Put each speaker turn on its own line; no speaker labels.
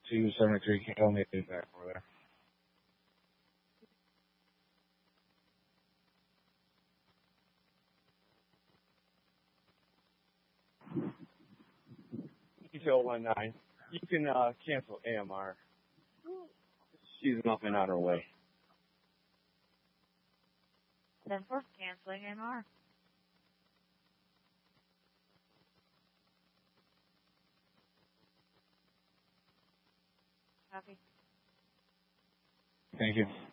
273 kilometers back over there. Detail 19. You can cancel AMR. She's up and on her way.
10-4, canceling AMR. Copy.
Thank you.